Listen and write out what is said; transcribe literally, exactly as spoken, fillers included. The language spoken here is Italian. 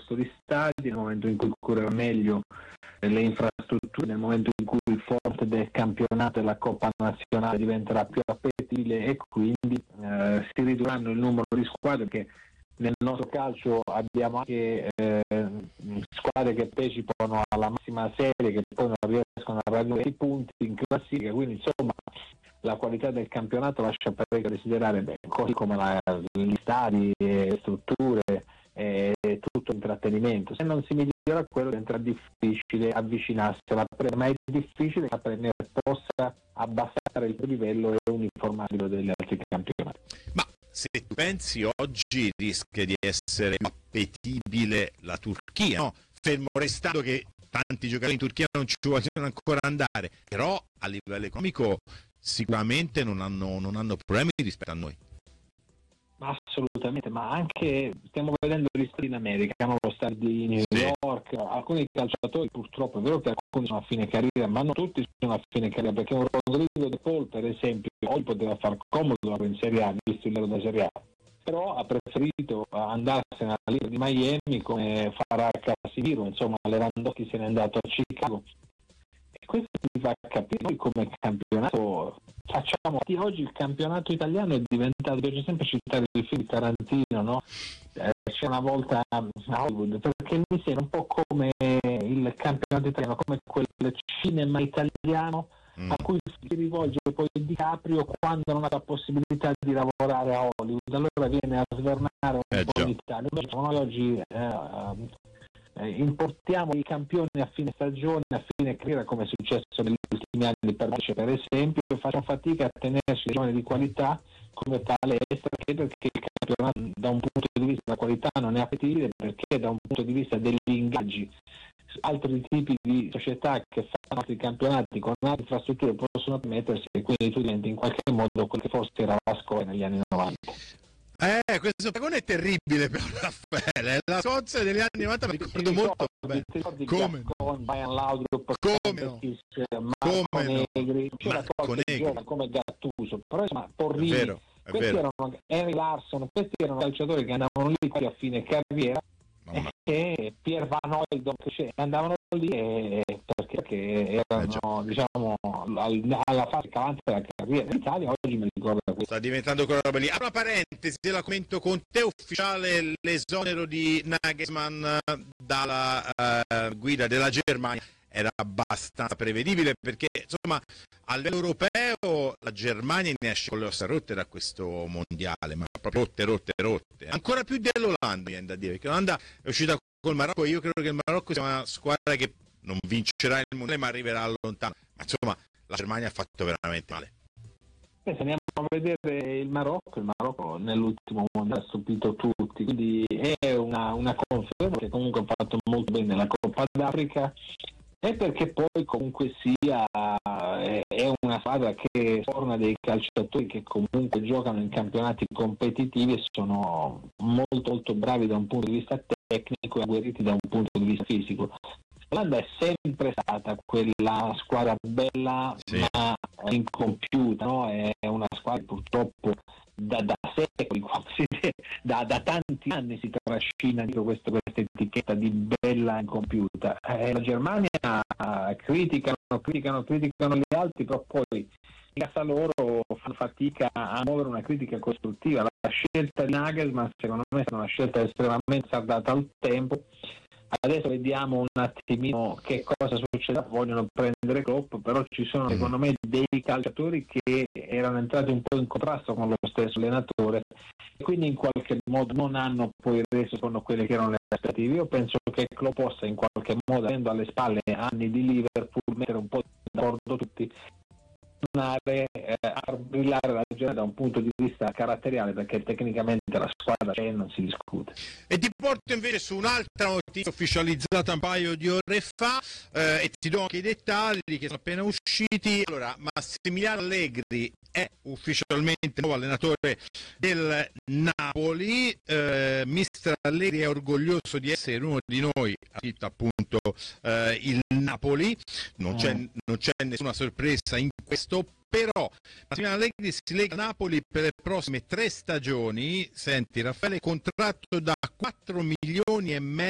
di stadi, nel momento in cui curerà meglio le infrastrutture, nel momento in cui il forte del campionato e la Coppa Nazionale diventerà più appetibile, e quindi eh, si ridurranno il numero di squadre, che nel nostro calcio abbiamo anche eh, squadre che partecipano alla massima serie che poi non riescono a raggiungere i punti in classifica, quindi insomma la qualità del campionato lascia parecchio a desiderare, beh, così come la, gli stadi, le strutture e tutto l'intrattenimento. Se non si migliora quello, diventerà difficile avvicinarsi alla Premier, ma è difficile che la Premier possa abbassare il livello e uniformarlo degli altri campionati. Ma se tu pensi, oggi rischia di essere appetibile la Turchia, no? Fermo restando che tanti giocatori in Turchia non ci vogliono ancora andare, però a livello economico sicuramente non hanno, non hanno problemi rispetto a noi. Assolutamente, ma anche stiamo vedendo gli stadi in America, hanno lo stadio di New Sì. York, alcuni calciatori purtroppo è vero che alcuni sono a fine carriera, ma non tutti sono a fine carriera, perché un Rodrigo De Paul per esempio oggi poteva far comodo in Serie A, visto il livello da Serie A, però ha preferito andarsene alla Liga di Miami come farà Casemiro, insomma Lewandowski se n'è andato a Chicago. Questo ti fa capire noi come campionato facciamo. Oggi il campionato italiano è diventato, piace sempre citare il film di Tarantino, no? Eh, c'è una volta a Hollywood, perché mi sembra un po' come il campionato italiano, come quel cinema italiano mm. a cui si rivolge poi DiCaprio quando non ha la possibilità di lavorare a Hollywood, allora viene a svernare un eh, po' in Italia. Noi oggi eh, Eh, importiamo i campioni a fine stagione, a fine carriera, come è successo negli ultimi anni per Brescia per esempio, e facciamo fatica a tenerci giovani di qualità come palestra, che perché il campionato da un punto di vista della qualità non è appetibile, perché da un punto di vista degli ingaggi altri tipi di società che fanno altri campionati con altre infrastrutture possono permettersi, e quindi tu diventi in qualche modo quel che forse era la scuola negli anni novanta. Eh, questo paragone è terribile però, Raffaele, la Scozia degli anni novanta mi ricordo molto bene. Come? Con Bayern Laudrup, come no? Marco come Negri, no? c'era qualche giovane come Gattuso, però insomma Porrini, è vero, è questi vero. erano Henry Larsson, questi erano calciatori che andavano lì a fine carriera, e Pier Van Hooijdonk che andavano lì e perché, perché erano eh diciamo alla fase calante della carriera. In Italia oggi mi ricordo questo. Sta diventando quella roba lì. Apro una parentesi, la commento con te, ufficiale l'esonero di Nagelsmann dalla uh, guida della Germania. Era abbastanza prevedibile perché insomma a livello europeo la Germania ne esce con le ossa rotte da questo mondiale, ma proprio rotte, rotte, rotte. Ancora più dell'Olanda, viene da dire, perché l'Olanda è uscita col Marocco. Io credo che il Marocco sia una squadra che non vincerà il mondiale ma arriverà lontano. Ma insomma la Germania ha fatto veramente male. Se andiamo a vedere il Marocco, il Marocco nell'ultimo mondiale ha stupito tutti, quindi è una, una conferma che comunque ha fatto molto bene la Coppa d'Africa. E perché poi comunque sia è una squadra che forna dei calciatori che comunque giocano in campionati competitivi e sono molto molto bravi da un punto di vista tecnico e agguerriti da un punto di vista fisico. L'Olanda è sempre stata quella squadra bella sì. ma incompiuta, no? È una squadra che purtroppo da, da secoli, da, da tanti anni si trascina dietro questo, questa etichetta di bella incompiuta. Eh, la Germania eh, criticano, criticano, criticano gli altri, però poi in casa loro fanno fatica a muovere una critica costruttiva. La scelta di Nagelsmann secondo me è una scelta estremamente sardata al tempo. Adesso vediamo un attimino che cosa succederà. Vogliono prendere Klopp, però ci sono secondo me dei calciatori che erano entrati un po' in contrasto con lo stesso allenatore e quindi in qualche modo non hanno poi reso secondo quelle che erano le aspettative. Io penso che Klopp possa in qualche modo, avendo alle spalle anni di Liverpool, mettere un po' d'accordo tutti, tornare eh, a brillare la Germania da un punto di vista caratteriale, perché tecnicamente la squadra c'è e non si discute. E ti porto invece su un'altra notizia ufficializzata un paio di ore fa eh, e ti do anche i dettagli che sono appena usciti. Allora, Massimiliano Allegri è ufficialmente nuovo allenatore del Napoli. eh, mister Allegri è orgoglioso di essere uno di noi, ha detto appunto eh, il Napoli, non c'è, non c'è nessuna sorpresa in questo, però Massimiliano Allegri si lega a Napoli per le prossime tre stagioni. Senti Raffaele, contratto da quattro milioni e mezzo